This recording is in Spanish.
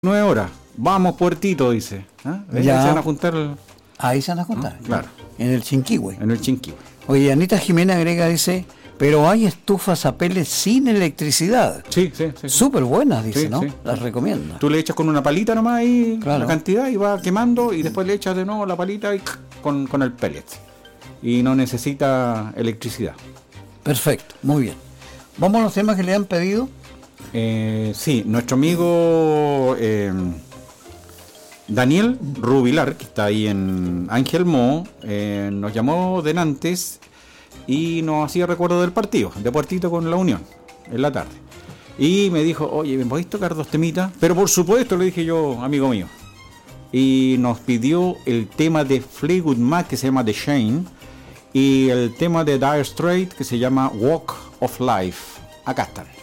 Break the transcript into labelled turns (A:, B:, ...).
A: 9 horas. Vamos, Puertito, dice. ¿Ah? Ahí se van a juntar.
B: Ahí se van a juntar.
A: Claro.
B: En el Chinquihue.
A: En el Chinquihue.
B: Oye, Anita Jiménez agrega, dice, pero hay estufas a pellets sin electricidad.
A: Sí.
B: Súper buenas, dice,
A: sí,
B: ¿no?
A: Sí.
B: Las recomiendo.
A: Tú le echas con una palita nomás ahí
B: claro.
A: la cantidad y va quemando y después le echas de nuevo la palita y con el pellet. Y no necesita electricidad.
B: Perfecto, muy bien. ¿Vamos a los temas que le han pedido?
A: Sí, nuestro amigo Daniel Rubilar, que está ahí en Ángel Mo, nos llamó delantes y nos hacía recuerdo del partido de Puertito con la Unión en la tarde. Y me dijo, oye, ¿me podéis tocar 2 temitas? Pero por supuesto, le dije yo, amigo mío. Y nos pidió el tema de Fleetwood Mac, que se llama The Shane, y el tema de Dire Straits, que se llama Walk of Life. Acá están.